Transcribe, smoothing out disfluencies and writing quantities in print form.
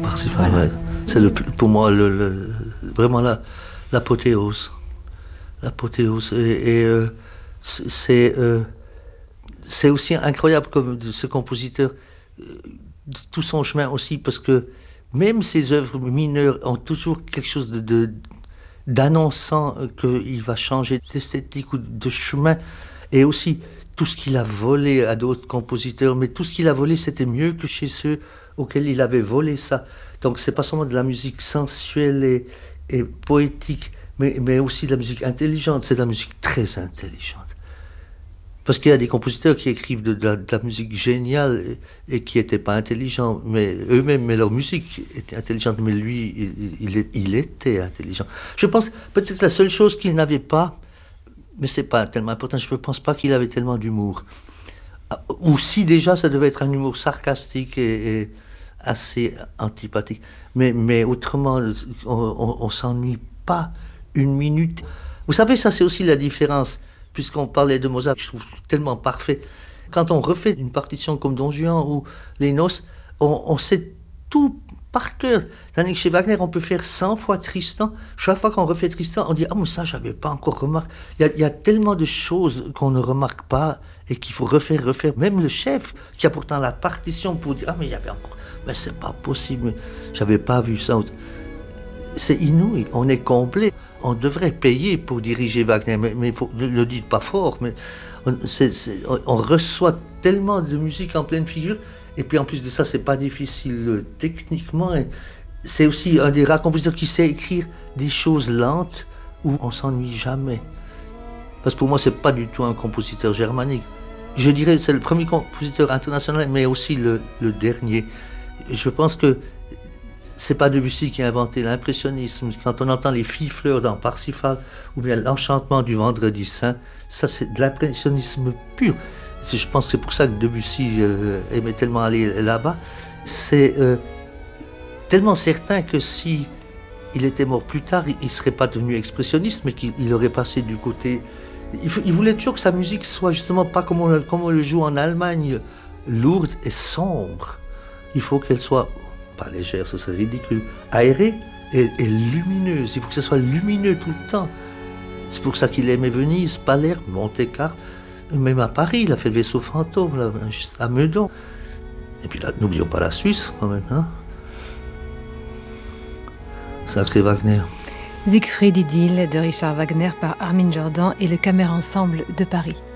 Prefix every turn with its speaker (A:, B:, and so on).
A: Parsifal,
B: Voilà.
A: ouais. C'est pour moi vraiment l'apothéose. L'apothéose. C'est aussi incroyable comme ce compositeur, tout son chemin aussi, parce que même ses œuvres mineures ont toujours quelque chose d'annonçant qu'il va changer d'esthétique ou de chemin. Et aussi, tout ce qu'il a volé à d'autres compositeurs, mais tout ce qu'il a volé, c'était mieux que chez ceux auxquels il avait volé ça. Donc, c'est pas seulement de la musique sensuelle et poétique, mais aussi de la musique intelligente. C'est de la musique très intelligente. Parce qu'il y a des compositeurs qui écrivent de la musique géniale et qui n'étaient pas intelligents, mais eux-mêmes, mais leur musique était intelligente, mais lui, il était intelligent. Je pense, peut-être la seule chose qu'il n'avait pas, mais c'est pas tellement important, je ne pense pas qu'il avait tellement d'humour. Ou si déjà, ça devait être un humour sarcastique et assez antipathique. Mais autrement, on s'ennuie pas une minute. Vous savez, ça c'est aussi la différence. Puisqu'on parlait de Mozart, je trouve tellement parfait. Quand on refait une partition comme Don Juan ou Les Noces, on sait tout par cœur. Tandis que chez Wagner, on peut faire 100 fois Tristan. Chaque fois qu'on refait Tristan, on dit « Ah, mais ça, je n'avais pas encore remarqué. » Il y a tellement de choses qu'on ne remarque pas et qu'il faut refaire. Même le chef, qui a pourtant la partition pour dire « Ah, mais il y avait encore... Mais c'est pas possible, je n'avais pas vu ça. » C'est inouï, on est complet. On devrait payer pour diriger Wagner, mais ne le dites pas fort, mais on reçoit tellement de musique en pleine figure, et puis en plus de ça, c'est pas difficile techniquement. Et c'est aussi un des rares compositeurs qui sait écrire des choses lentes où on s'ennuie jamais. Parce que pour moi, c'est pas du tout un compositeur germanique. Je dirais c'est le premier compositeur international, mais aussi le dernier. Je pense que c'est pas Debussy qui a inventé l'impressionnisme. Quand on entend les filles-fleurs dans Parsifal ou bien l'enchantement du Vendredi Saint, ça c'est de l'impressionnisme pur. Je pense que c'est pour ça que Debussy aimait tellement aller là-bas. C'est tellement certain que si il était mort plus tard, il ne serait pas devenu expressionniste, mais qu'il aurait passé du côté... Il voulait toujours que sa musique soit justement pas comme on le joue en Allemagne, lourde et sombre. Il faut qu'elle soit... pas légère, ce serait ridicule, aérée et lumineuse. Il faut que ce soit lumineux tout le temps. C'est pour ça qu'il aimait Venise, Palerme, Monte-Carlo, même à Paris, il a fait le vaisseau fantôme, là, juste à Meudon. Et puis là, n'oublions pas la Suisse, quand même. Hein, sacré Wagner.
B: Siegfried Idylle de Richard Wagner par Armin Jordan et le Kammerensemble de Paris.